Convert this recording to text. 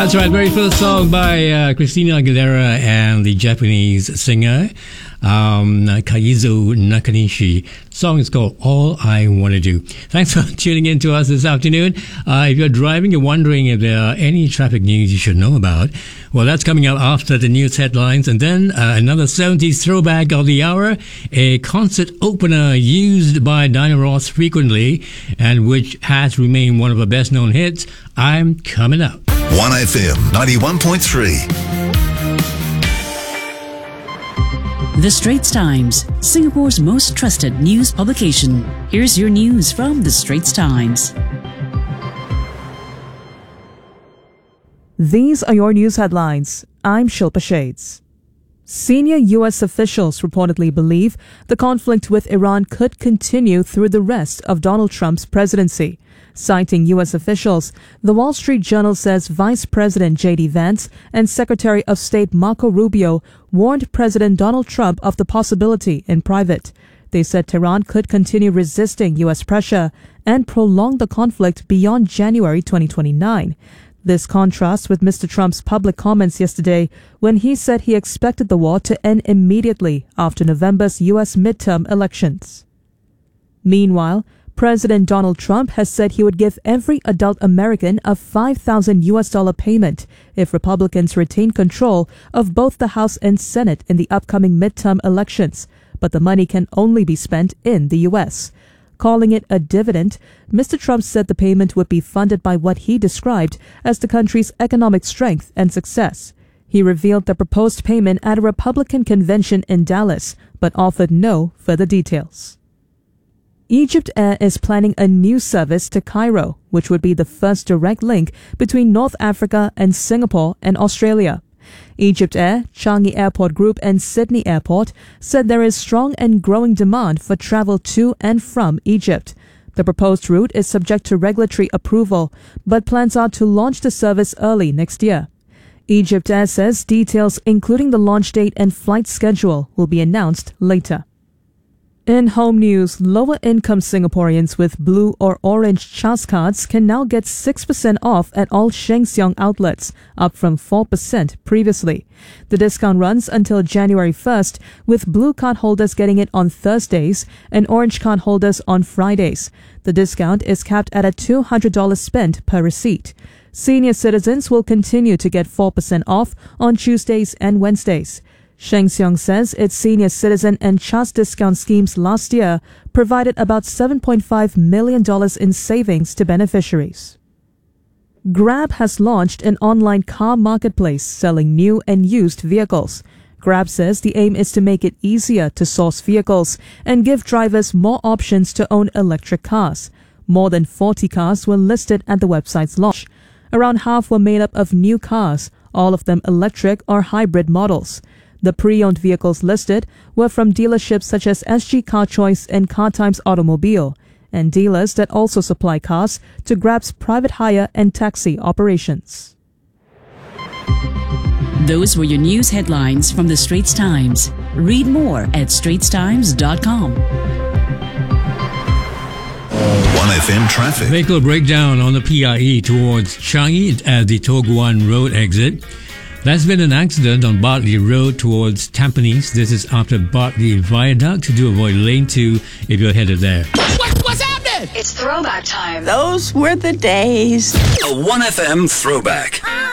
That's right, very first song by Christina Aguilera and the Japanese singer Kaizo Nakanishi. Song is called All I Want to Do. Thanks for tuning in to us this afternoon. If you're driving, you're wondering if there are any traffic news you should know about. Well, that's coming up after the news headlines. And then another 70s throwback of the hour, a concert opener used by Diana Ross frequently and which has remained one of her best-known hits, I'm Coming Up. 1FM 91.3. The Straits Times, Singapore's most trusted news publication. Here's your news from The Straits Times. These are your news headlines. I'm Shilpa Shades. Senior U.S. officials reportedly believe the conflict with Iran could continue through the rest of Donald Trump's presidency. Citing U.S. officials, the Wall Street Journal says Vice President J.D. Vance and Secretary of State Marco Rubio warned President Donald Trump of the possibility in private. They said Tehran could continue resisting U.S. pressure and prolong the conflict beyond January 2029. This contrasts with Mr. Trump's public comments yesterday when he said he expected the war to end immediately after November's U.S. midterm elections. Meanwhile, President Donald Trump has said he would give every adult American a $5,000 payment if Republicans retain control of both the House and Senate in the upcoming midterm elections, but the money can only be spent in the U.S. Calling it a dividend, Mr. Trump said the payment would be funded by what he described as the country's economic strength and success. He revealed the proposed payment at a Republican convention in Dallas, but offered no further details. Egypt Air is planning a new service to Cairo, which would be the first direct link between North Africa and Singapore and Australia. Egypt Air, Changi Airport Group and Sydney Airport said there is strong and growing demand for travel to and from Egypt. The proposed route is subject to regulatory approval, but plans are to launch the service early next year. Egypt Air says details including the launch date and flight schedule will be announced later. In home news, lower-income Singaporeans with blue or orange CHAS cards can now get 6% off at all Sheng Siong outlets, up from 4% previously. The discount runs until January 1st, with blue card holders getting it on Thursdays and orange card holders on Fridays. The discount is capped at a $200 spent per receipt. Senior citizens will continue to get 4% off on Tuesdays and Wednesdays. Sheng Siong says its senior citizen and CHAS discount schemes last year provided about $7.5 million in savings to beneficiaries. Grab has launched an online car marketplace selling new and used vehicles. Grab says the aim is to make it easier to source vehicles and give drivers more options to own electric cars. More than 40 cars were listed at the website's launch. Around half were made up of new cars, all of them electric or hybrid models. The pre-owned vehicles listed were from dealerships such as SG Car Choice and Car Times Automobile, and dealers that also supply cars to Grab's private hire and taxi operations. Those were your news headlines from The Straits Times. Read more at straitstimes.com. 1FM traffic. Vehicle breakdown on the PRE towards Changi at the Toh Guan Road exit. There's been an accident on Bartley Road towards Tampines. This is after Bartley Viaduct to avoid lane 2 if you're headed there. What's happening? It's throwback time. Those were the days. A 1FM throwback.